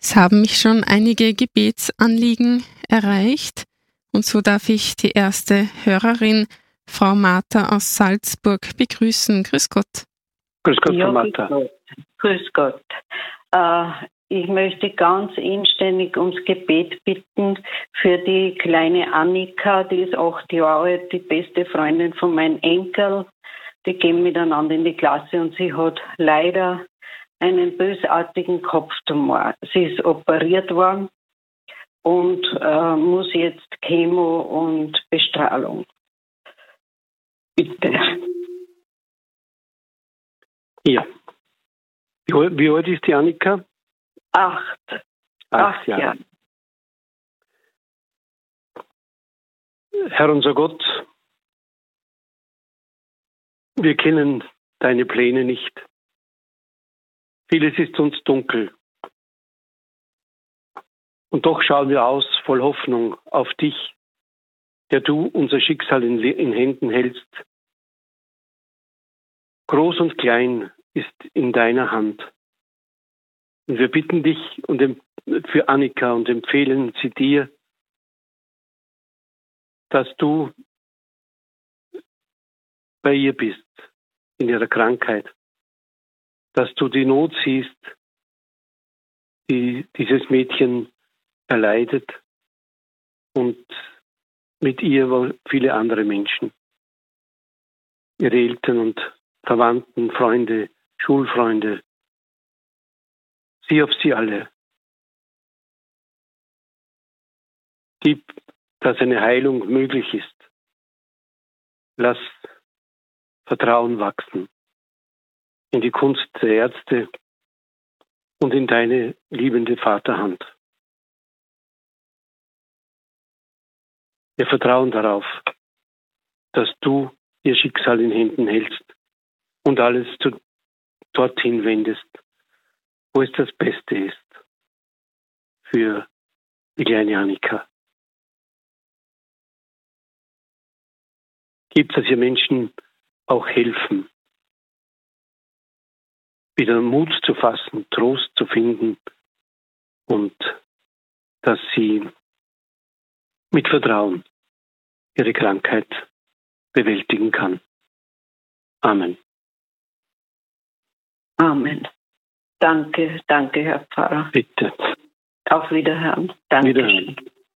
Es haben mich schon einige Gebetsanliegen erreicht und so darf ich die erste Hörerin, Frau Martha aus Salzburg, begrüßen. Grüß Gott. Grüß Gott, Ja, Frau Martha. grüß Gott. Ich möchte ganz inständig ums Gebet bitten für die kleine Annika, die ist 8 Jahre alt, die beste Freundin von meinem Enkel. Die gehen miteinander in die Klasse und sie hat leider einen bösartigen Kopftumor. Sie ist operiert worden und muss jetzt Chemo und Bestrahlung. Bitte. Ja. Wie alt ist die Annika? 8 Jahre. Herr unser Gott, wir kennen deine Pläne nicht. Vieles ist uns dunkel. Und doch schauen wir aus voll Hoffnung auf dich, der du unser Schicksal in Händen hältst. Groß und klein ist in deiner Hand. Und wir bitten dich für Annika und empfehlen sie dir, dass du bei ihr bist in ihrer Krankheit, dass du die Not siehst, die dieses Mädchen erleidet und mit ihr viele andere Menschen, ihre Eltern und Verwandten, Freunde, Schulfreunde. Sieh auf sie alle. Gib, dass eine Heilung möglich ist. Lass Vertrauen wachsen in die Kunst der Ärzte und in deine liebende Vaterhand. Wir vertrauen darauf, dass du ihr Schicksal in Händen hältst und alles dorthin wendest, wo es das Beste ist für die kleine Annika. Gib, dass ihr Menschen auch helfen, wieder Mut zu fassen, Trost zu finden und dass sie mit Vertrauen ihre Krankheit bewältigen kann. Amen. Amen. Danke, Herr Pfarrer. Bitte. Auf Wiederhören. Danke. Wiederhören.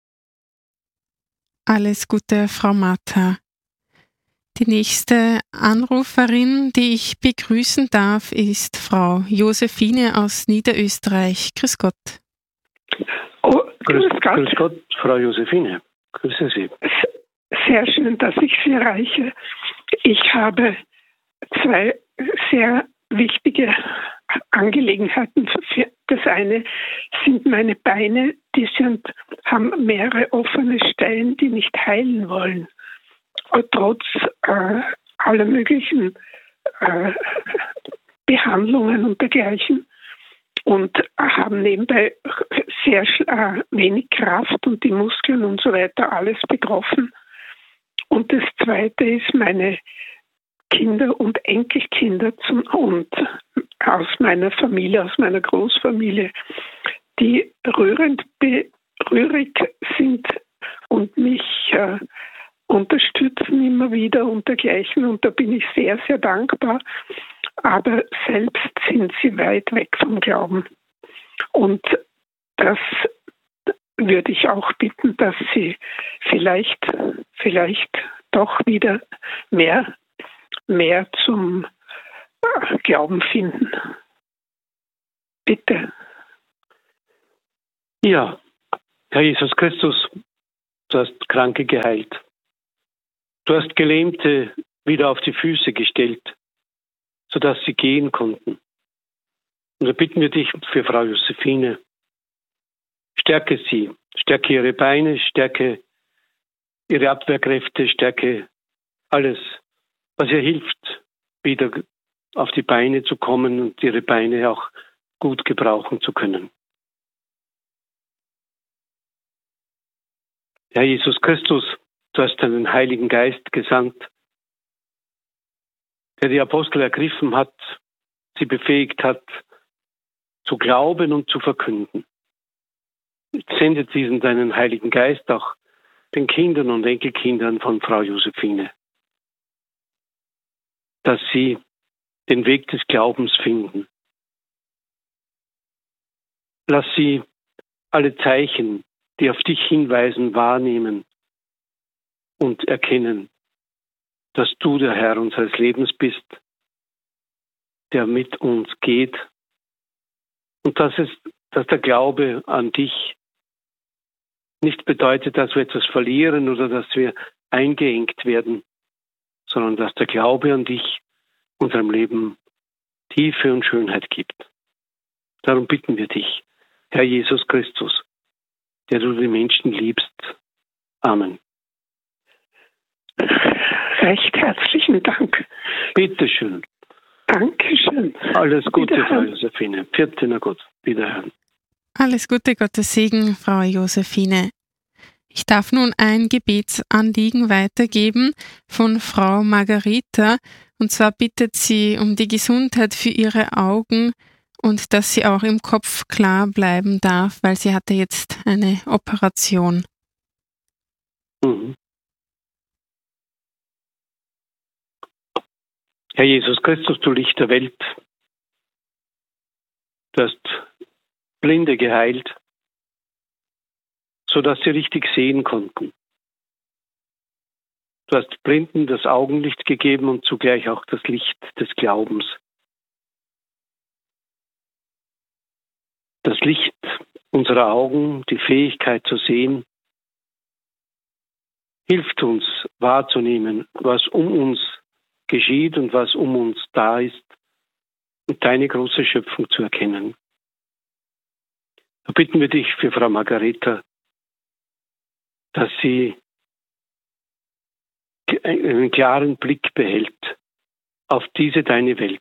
Alles Gute, Frau Martha. Die nächste Anruferin, die ich begrüßen darf, ist Frau Josephine aus Niederösterreich. Grüß Gott. Oh, Grüß Gott, Frau Josephine. Grüße Sie. Sehr schön, dass ich Sie erreiche. Ich habe 2 sehr wichtige Angelegenheiten. Das eine sind meine Beine, haben mehrere offene Stellen, die nicht heilen wollen. Und trotz aller möglichen Behandlungen und dergleichen. Und haben nebenbei sehr wenig Kraft und die Muskeln und so weiter, alles betroffen. Und das zweite ist meine Kinder und Enkelkinder und aus meiner Familie, aus meiner Großfamilie, die rührig sind und mich unterstützen immer wieder und dergleichen. Und da bin ich sehr, sehr dankbar. Aber selbst sind sie weit weg vom Glauben. Und das würde ich auch bitten, dass sie vielleicht doch wieder mehr zum Glauben finden. Bitte. Ja, Herr Jesus Christus, du hast Kranke geheilt. Du hast Gelähmte wieder auf die Füße gestellt, sodass sie gehen konnten. Und da bitten wir dich für Frau Josephine, stärke sie, stärke ihre Beine, stärke ihre Abwehrkräfte, stärke alles, was ihr hilft, wieder auf die Beine zu kommen und ihre Beine auch gut gebrauchen zu können. Herr Jesus Christus, du hast deinen Heiligen Geist gesandt, der die Apostel ergriffen hat, sie befähigt hat, zu glauben und zu verkünden. sende diesen deinen Heiligen Geist auch den Kindern und Enkelkindern von Frau Josephine, dass sie den Weg des Glaubens finden. Lass sie alle Zeichen, die auf dich hinweisen, wahrnehmen und erkennen, dass du der Herr unseres Lebens bist, der mit uns geht, und dass der Glaube an dich nicht bedeutet, dass wir etwas verlieren oder dass wir eingeengt werden, sondern dass der Glaube an dich unserem Leben Tiefe und Schönheit gibt. Darum bitten wir dich, Herr Jesus Christus, der du die Menschen liebst. Amen. Recht herzlichen Dank. Bitteschön. Dankeschön. Alles Gute, Frau Josephine. Pfiat na Gott. Wiederhören. Alles Gute, Gottes Segen, Frau Josephine. Ich darf nun ein Gebetsanliegen weitergeben von Frau Margarita. Und zwar bittet sie um die Gesundheit für ihre Augen und dass sie auch im Kopf klar bleiben darf, weil sie hatte jetzt eine Operation. Mhm. Herr Jesus Christus, du Licht der Welt, du hast Blinde geheilt, sodass sie richtig sehen konnten. Du hast Blinden das Augenlicht gegeben und zugleich auch das Licht des Glaubens. Das Licht unserer Augen, die Fähigkeit zu sehen, hilft uns wahrzunehmen, was um uns geschieht und was um uns da ist und deine große Schöpfung zu erkennen. Da bitten wir dich für Frau Margareta, dass sie einen klaren Blick behält auf diese deine Welt.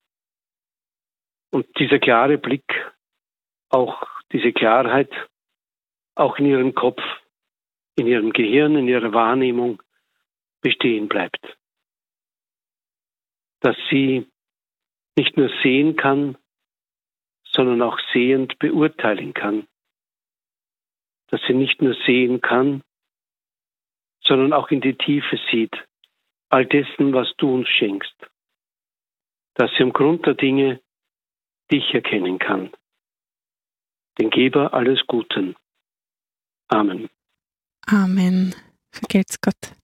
Und dieser klare Blick, auch diese Klarheit, auch in ihrem Kopf, in ihrem Gehirn, in ihrer Wahrnehmung bestehen bleibt. Dass sie nicht nur sehen kann, sondern auch sehend beurteilen kann. Dass sie nicht nur sehen kann, sondern auch in die Tiefe sieht, all dessen, was du uns schenkst. Dass sie am Grund der Dinge dich erkennen kann, den Geber alles Guten. Amen. Amen. Vergelt's Gott.